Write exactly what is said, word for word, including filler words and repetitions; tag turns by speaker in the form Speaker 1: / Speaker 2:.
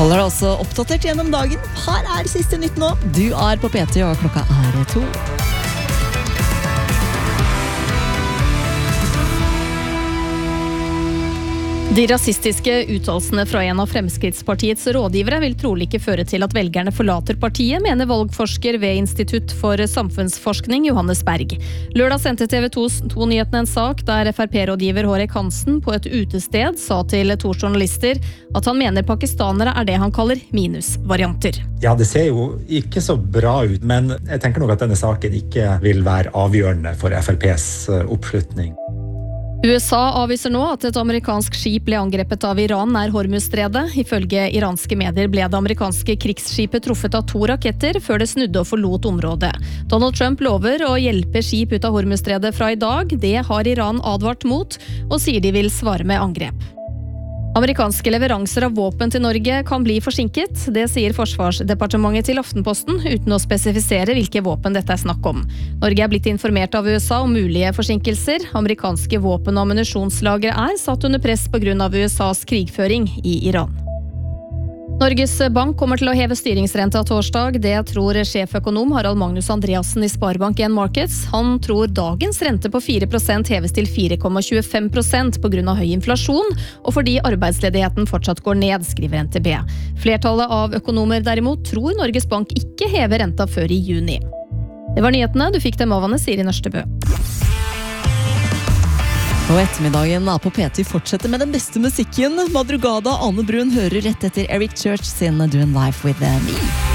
Speaker 1: Holder deg også oppdatert gjennom dagen. Her er siste nytt nå. Du er på P T, og klokka er to. De rasistiske uttalelsene fra en av Fremskrittspartiets rådgivere vil trolig ikke føre til at velgerne forlater partiet, mener valgforsker ved Institutt for samfunnsforskning Johannes Berg. Lørdag sendte T V to-nyhetene en sak der F R P-rådgiver Hårek Hansen på et utested sa til to journalister at han mener pakistanere er det han kaller minusvarianter.
Speaker 2: Ja, det ser jo ikke så bra ut, men jeg tenker nok at denne saken ikke vil være avgjørende for F R P's oppslutning.
Speaker 3: U S A avviser nå at et amerikansk skip ble angrepet av Iran nær Hormuzstredet. Ifølge iranske medier ble det amerikanske krigsskipet truffet av to raketter før det snudde og forlot området. Donald Trump lover å hjelpe skip ut av Hormuzstredet fra i dag. Det har Iran advart mot, og sier de vil svare med angrep. Amerikanske leveranser av våpen til Norge kan bli forsinket. Det sier Forsvarsdepartementet til Aftenposten, uten å spesifisere hvilke våpen dette er snakk om. Norge er blitt informert av U S A om mulige forsinkelser. Amerikanske våpen- og ammunisjonslagre er satt under press på grunn av U S A's krigføring i Iran. Norges Bank kommer til å heve styringsrenta torsdag. Det tror sjeføkonom Harald Magnus Andreassen i Sparebank en Markets. Han tror dagens rente på fire prosent heves til fire komma tjuefem prosent på grunn av høy inflasjon, og fordi arbeidsledigheten fortsatt går ned, skriver N T B. Flertallet av økonomer derimot tror Norges Bank ikke hever renta før i juni. Det var nyhetene, du fikk dem av Anne Siri Nørstebø.
Speaker 1: Og ettermiddagen er på P T fortsetter med den beste musikken. Madrugada, Ane Brun hører rett etter Eric Church sin Doing Life With Me.